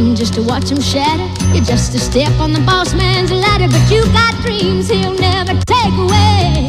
Just to watch him shatter, you're just a step on the boss man's ladder, but you got dreams he'll never take away.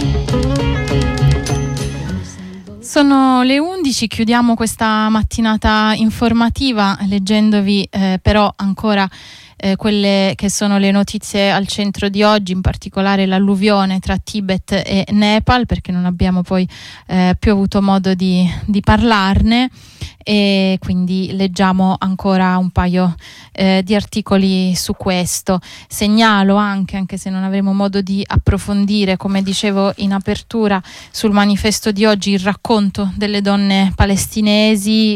Sono le 11, chiudiamo questa mattinata informativa leggendovi però ancora quelle che sono le notizie al centro di oggi, in particolare l'alluvione tra Tibet e Nepal, perché non abbiamo poi più avuto modo di parlarne, e quindi leggiamo ancora un paio di articoli su questo. Segnalo anche se non avremo modo di approfondire, come dicevo in apertura, sul manifesto di oggi il racconto delle donne palestinesi,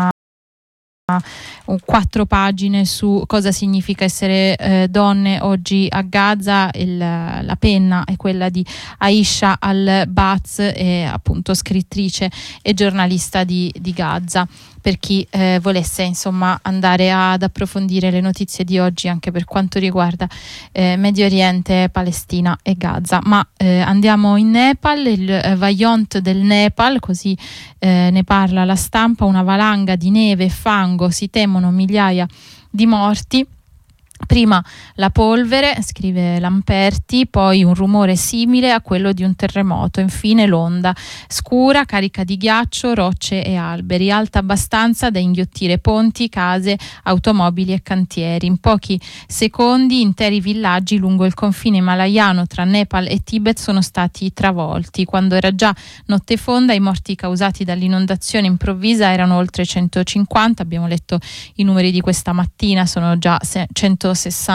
4 pagine su cosa significa essere donne oggi a Gaza. La penna è quella di Aisha Al-Baz, appunto scrittrice e giornalista di Gaza, per chi volesse insomma andare ad approfondire le notizie di oggi anche per quanto riguarda Medio Oriente, Palestina e Gaza. Ma andiamo in Nepal, il Vajont del Nepal, così ne parla la stampa: una valanga di neve e fango, si temono migliaia di morti. Prima la polvere, scrive Lamperti, poi un rumore simile a quello di un terremoto, infine l'onda scura, carica di ghiaccio, rocce e alberi, alta abbastanza da inghiottire ponti, case, automobili e cantieri. In pochi secondi interi villaggi lungo il confine himalayano tra Nepal e Tibet sono stati travolti. Quando era già notte fonda, i morti causati dall'inondazione improvvisa erano oltre 150, abbiamo letto i numeri di questa mattina, sono già 165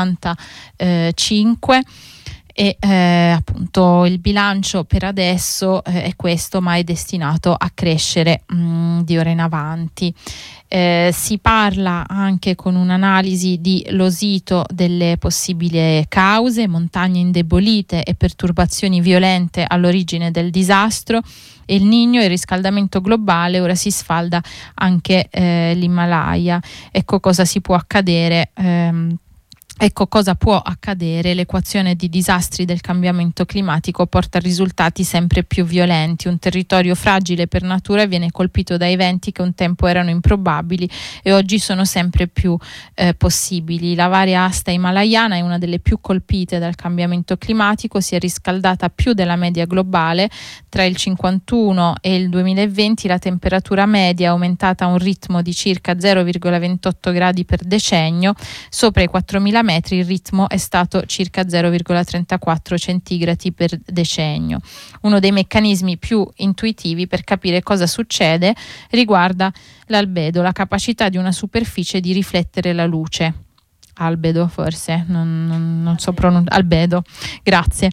e appunto il bilancio per adesso è questo, ma è destinato a crescere di ora in avanti. Si parla anche, con un'analisi di Losito, delle possibili cause: montagne indebolite e perturbazioni violente all'origine del disastro. El Niño e il riscaldamento globale, ora si sfalda anche l'Himalaya. Ecco cosa può accadere. Ecco cosa può accadere. L'equazione di disastri del cambiamento climatico porta a risultati sempre più violenti. Un territorio fragile per natura viene colpito da eventi che un tempo erano improbabili e oggi sono sempre più possibili. La varia asta himalayana è una delle più colpite dal cambiamento climatico, si è riscaldata più della media globale. Tra il 51 e il 2020 la temperatura media è aumentata a un ritmo di circa 0,28 gradi per decennio. Sopra i 4.000 metri il ritmo è stato circa 0,34 centigradi per decennio. Uno dei meccanismi più intuitivi per capire cosa succede riguarda l'albedo, la capacità di una superficie di riflettere la luce. Albedo, forse, non so pronunciare. Albedo, grazie.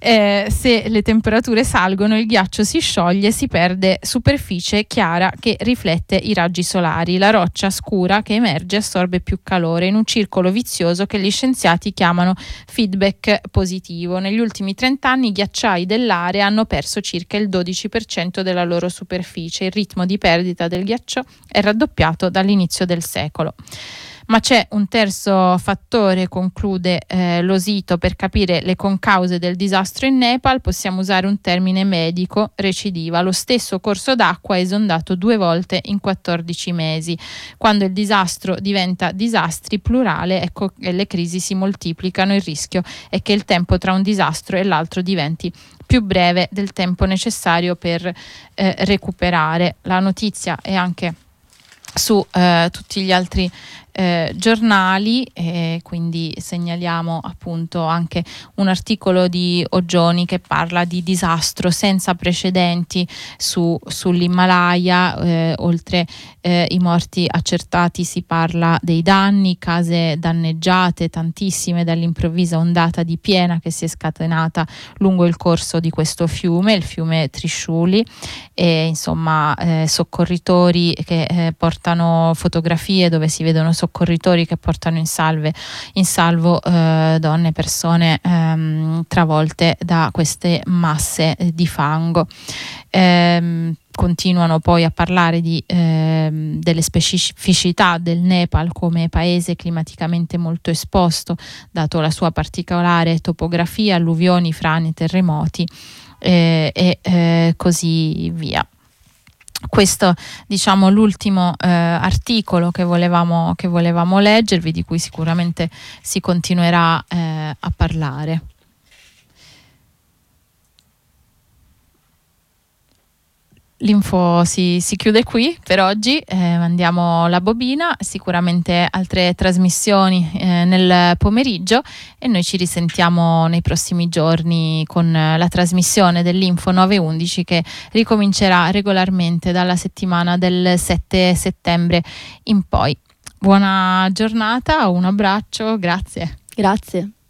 Se le temperature salgono, il ghiaccio si scioglie e si perde superficie chiara che riflette i raggi solari. La roccia scura che emerge assorbe più calore, in un circolo vizioso che gli scienziati chiamano feedback positivo. Negli ultimi 30 anni i ghiacciai dell'area hanno perso circa il 12% della loro superficie. Il ritmo di perdita del ghiaccio è raddoppiato dall'inizio del secolo. Ma c'è un terzo fattore, conclude Losito, per capire le concause del disastro in Nepal. Possiamo usare un termine medico: recidiva. Lo stesso corso d'acqua è esondato 2 volte in 14 mesi. Quando il disastro diventa disastri plurale, ecco che le crisi si moltiplicano. Il rischio è che il tempo tra un disastro e l'altro diventi più breve del tempo necessario per recuperare. La notizia è anche su tutti gli altri giornali, quindi segnaliamo appunto anche un articolo di Oggioni che parla di disastro senza precedenti sull'Himalaya. Oltre i morti accertati si parla dei danni, case danneggiate tantissime dall'improvvisa ondata di piena che si è scatenata lungo il corso di questo fiume, il fiume Trishuli, e insomma soccorritori che portano fotografie dove si vedono soccorritori che portano in salvo donne, persone travolte da queste masse di fango. Continuano poi a parlare delle specificità del Nepal come paese climaticamente molto esposto, dato la sua particolare topografia, alluvioni, frane, terremoti e così via. Questo, diciamo, l'ultimo articolo che volevamo leggervi, di cui sicuramente si continuerà a parlare. L'info si chiude qui per oggi, mandiamo la bobina, sicuramente altre trasmissioni nel pomeriggio, e noi ci risentiamo nei prossimi giorni con la trasmissione dell'Info 911, che ricomincerà regolarmente dalla settimana del 7 settembre in poi. Buona giornata, un abbraccio, grazie. Grazie.